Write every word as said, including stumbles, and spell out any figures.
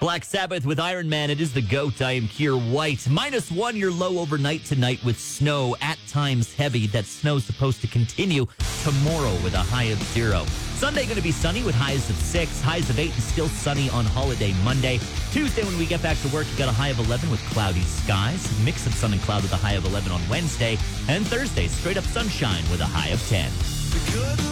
Black Sabbath with Iron Man. It is the GOAT. I am Keir White. Minus one, your low overnight tonight with snow, at times heavy. That snow's supposed to continue tomorrow with a high of zero. Sunday going to be sunny with highs of six, highs of eight, and still sunny on holiday Monday. Tuesday, when we get back to work, you got a high of eleven with cloudy skies. Mix of sun and cloud with a high of eleven on Wednesday. And Thursday, straight up sunshine with a high of ten.